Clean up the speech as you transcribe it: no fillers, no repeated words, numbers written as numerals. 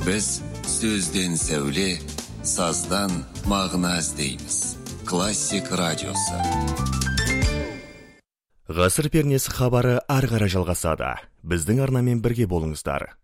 Біз сөзден сәуле, саздан мағына іздейміз. Классик радиосы. Ғасыр пернесі хабары ары қарай жалғасады. Біздің арнамен бірге болыңыздар.